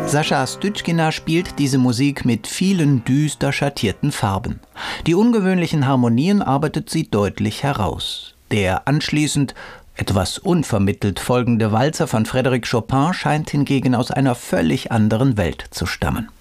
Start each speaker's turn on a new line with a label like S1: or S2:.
S1: Sascha Styczkina spielt diese Musik mit vielen düster schattierten Farben. Die ungewöhnlichen Harmonien arbeitet sie deutlich heraus. Der anschließend etwas unvermittelt folgende Walzer von Frédéric Chopin scheint hingegen aus einer völlig anderen Welt zu stammen.